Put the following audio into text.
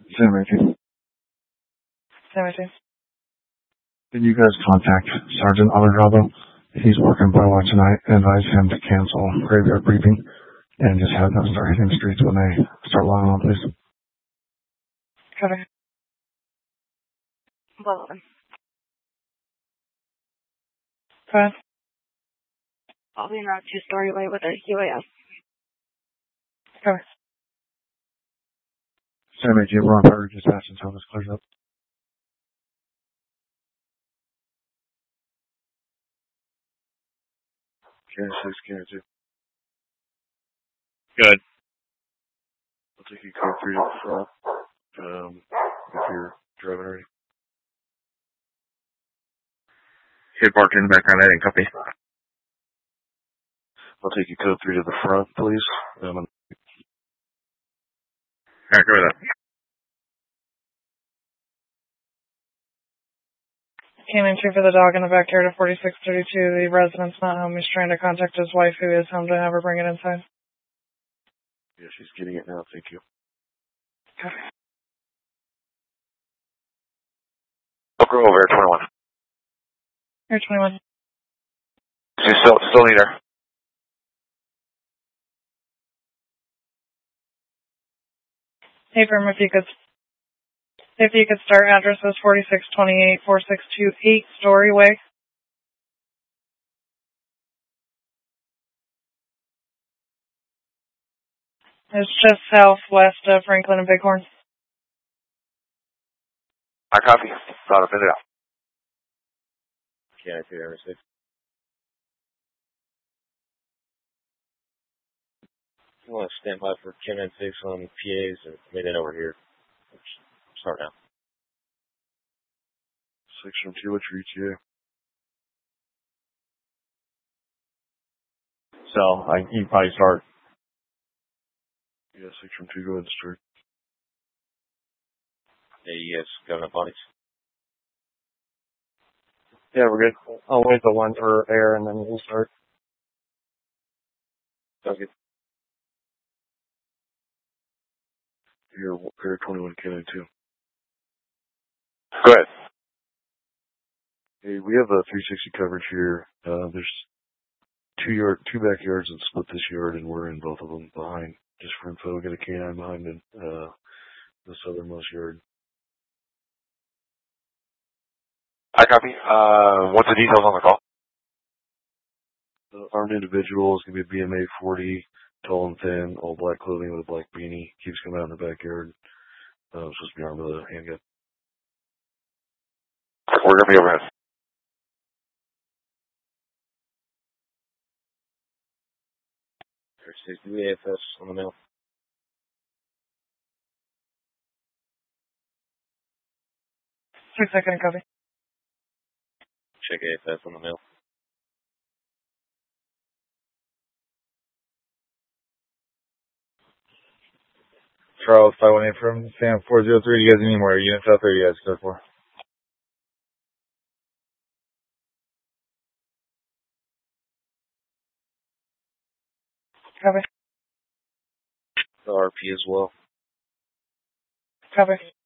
Sam 18. Sam 18. Can you guys contact Sergeant Alejandro? He's working by watch tonight and advise him to cancel graveyard briefing and just have them start hitting the streets when they start logging on, please. Cover. Well then. Go ahead. I'll be in Route 2 Storyway with a UAS. Cover. Sam 18, we're on fire dispatch until this clears up. Cannon 6, Cannon 2. Good. I'll take you code 3 to the front. If you're driving already. Kid parked in the background, I didn't copy. I'll take you code 3 to the front, please. Alright, go with that. Came in for the dog in the backyard of 4632. The resident's not home. He's trying to contact his wife, who is home, to have her bring it inside. Yeah, she's getting it now. Thank you. Okay. Look over Air 21. Air 21. She's still need her. Hey, Firm, if you could start addresses 4628, 4628 Storyway. It's just southwest of Franklin and Bighorn. I copy. Thought I'd it out. Can't I see everything? You want to stand by for 10 and 6 on PAs and made it over here. Start now. 6 from 2, what's your ETA? So, you can probably start. Yeah, 6 from 2, go ahead and start. Yeah, you guys got enough bodies? Yeah, we're good. I'll wait the one for air and then we'll start. Sounds good. You're Air 21, Cannon 2. Go ahead. Hey, we have a 360 coverage here. There's two backyards that split this yard, and we're in both of them behind. Just for info, we got a canine behind the southernmost yard. I copy. What's the details on the call? The armed individual is going to be a BMA 40, tall and thin, all black clothing with a black beanie. Keeps coming out in the backyard. Supposed to be armed with a handgun. We're going to be overhead. There's 60 AFS on the mail. Second copy. Check AFS on the mail. Charles 518 from Sam 403. You guys need more units out there? You guys go for? Copy. The RP as well. Copy.